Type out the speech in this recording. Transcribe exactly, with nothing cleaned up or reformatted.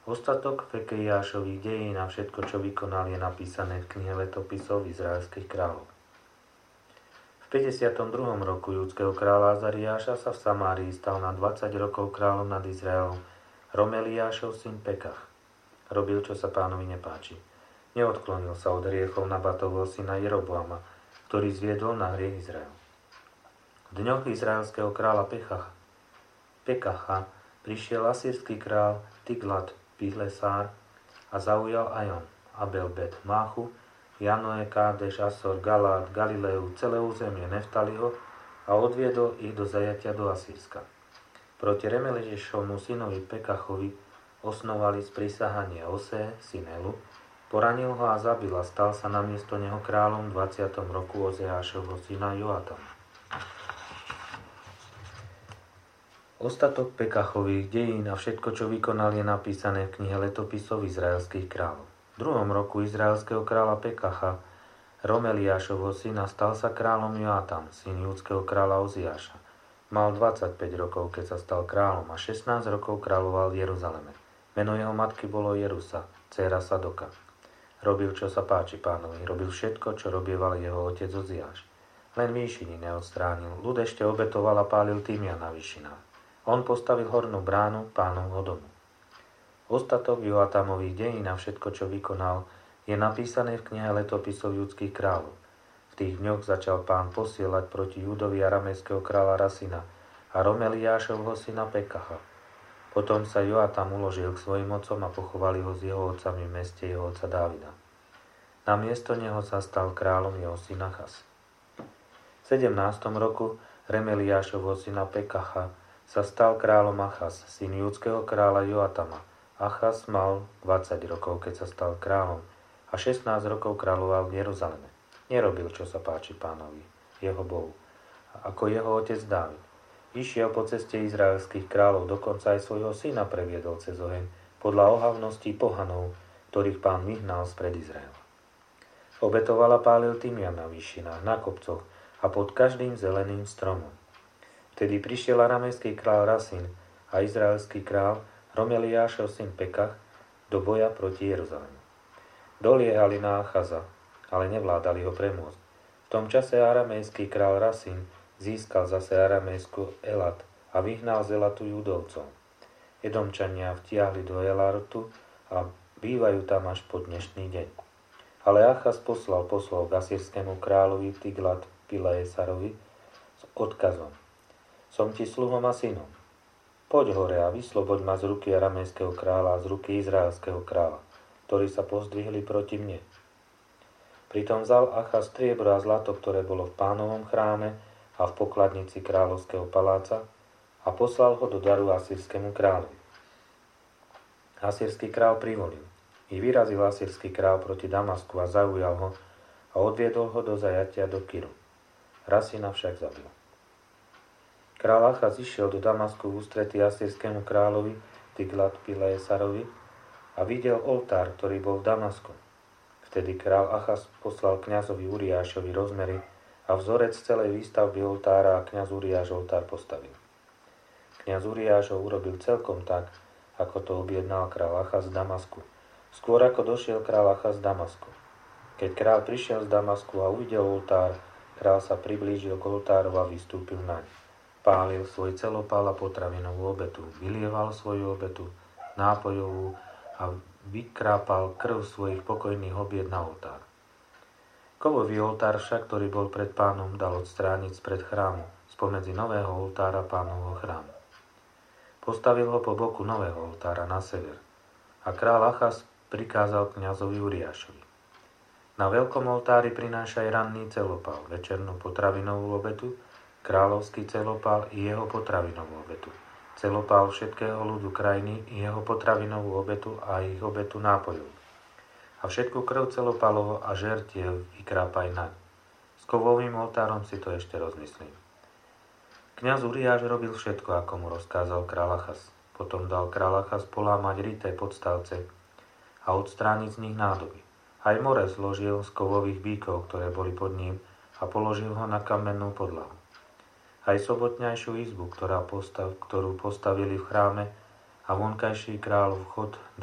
Ostatok Pekejášových dejín a všetko, čo vykonal, je napísané v knihe letopisov izraelských kráľov. V päťdesiatom druhom roku judského kráľa Azariáša sa v Samárii stal na dvadsať rokov kráľom nad Izraelom Romeliášov syn Pekach. Robil, čo sa pánovi nepáči. Neodklonil sa od hriechov Nabatovho syna Jeroboama, ktorý zviedol na hriech Izrael. V dňoch izraelského kráľa Pechacha, Pekacha prišiel asýrsky král Tiglat Pilesár a zaujal Ajon, Abel Bet Máchu, Janoe, Kádeš, Asor, Galát, Galileu, celé územie Neftaliho a odviedol ich do zajatia do Asýrska. Proti Remeliešovmu synovi Pekachovi osnovali sprisahanie Ose, syn Elu, poranil ho a zabil a stal sa namiesto neho kráľom v dvadsiatom roku Ozeášovho syna Joatama. Ostatok Pekachových dejín a všetko, čo vykonal, je napísané v knihe letopisov izraelských kráľov. V druhom roku izraelského kráľa Pekacha, Romeliášovho syna, stal sa kráľom Joatam, syn judského kráľa Oziáša. Mal dvadsaťpäť rokov, keď sa stal kráľom, a šestnásť rokov kráľoval v Jeruzaleme. Meno jeho matky bolo Jerusa, dcéra Sadoka. Robil, čo sa páči pánovi, robil všetko, čo robieval jeho otec Oziáš. Len výšiny neodstránil, ľud ešte obetoval a pálil týmia na výšinách. On postavil hornú bránu pánovho domu. Ostatok Joatamových dejín a všetko, čo vykonal, je napísané v knihe letopisov judských kráľov. V tých dňoch začal pán posielať proti Júdovi aramejského kráľa Rasina a Romeliášovho syna Pekacha. Potom sa Joatam uložil k svojim otcom a pochovali ho s jeho otcami v meste jeho otca Dávida. Namiesto neho sa stal kráľom jeho syn Achaz. V sedemnástom roku Remeliášovho syna Pekacha sa stal kráľom Achaz, syn judského kráľa Joatama. Achaz mal dvadsať rokov, keď sa stal kráľom, a šestnásť rokov kráľoval v Jeruzaleme. Nerobil, čo sa páči pánovi, jeho Bohu, ako jeho otec Dávid. Išiel po ceste izraelských kráľov, dokonca aj svojho syna previedol cez oheň, podľa ohavností pohanov, ktorých pán vyhnal spred Izraela. Obetoval a pálil tymian na výšinách, na kopcoch a pod každým zeleným stromom. Vtedy prišiel aramejský král Rasin a izraelský král Romeliášov syn Pekach do boja proti Jeruzalemu. Doliehali na Achaza, ale nevládali ho premôcť. V tom čase aramejský král Rasin získal zase aramejskú Elat a vyhnal z Elatu Judovcov. Edomčania vtiahli do Elatu a bývajú tam až po dnešný deň. Ale Achaz poslal poslov k asýrskému kráľovi Tiglat Pilesarovi s odkazom: Som ti sluhom a synom. Poď hore a vysloboď ma z ruky aramejského kráľa a z ruky izraelského kráľa, ktorí sa pozdvihli proti mne. Pritom vzal Achaz striebro a zlato, ktoré bolo v pánovom chráme a v pokladnici kráľovského paláca, a poslal ho do daru asýrskému kráľovi. Asýrsky kráľ privolil. I vyrazil asýrsky kráľ proti Damasku a zaujal ho a odviedol ho do zajatia do Kiru. Rasina však zabil. Král Achaz išiel do Damasku v ústretí asýrskému kráľovi Tiglat Pilesarovi a videl oltár, ktorý bol v Damasku. Vtedy král Achaz poslal kňazovi Uriášovi rozmery a vzorec celej výstavby oltára a kňaz Uriáš oltár postavil. Kňaz Uriáš ho urobil celkom tak, ako to objednal král Achaz z Damasku, skôr ako došiel král Achaz z Damasku. Keď král prišiel z Damasku a uvidel oltár, král sa priblížil k oltáru a vystúpil naň. Pálil svoj celopál a potravinovú obetu, vylieval svoju obetu, nápojovú, a vykrápal krv svojich pokojných obied na oltár. Kovový oltár však, ktorý bol pred pánom, dal odstrániť spred chrámu, spomedzi nového oltára pánovho chrámu. Postavil ho po boku nového oltára na sever a král Achaz prikázal kňazovi Uriášovi: Na veľkom oltári prinášaj ranný celopál, večernú potravinovú obetu, kráľovský celopál i jeho potravinovú obetu, celopál všetkého ľudu krajiny i jeho potravinovú obetu a ich obetu nápojov. A všetku krv celopálovo a žertiev vykrápaj naň. S kovovým oltárom si to ešte rozmyslím. Kňaz Uriáš robil všetko, ako mu rozkázal kráľ Achaz. Potom dal kráľ Achaz polámať rité podstavce a odstrániť z nich nádoby. Aj more zložil z kovových bíkov, ktoré boli pod ním, a položil ho na kamennú podlahu. Aj sobotňajšiu izbu, ktorá postav, ktorú postavili v chráme, a vonkajší kráľov vchod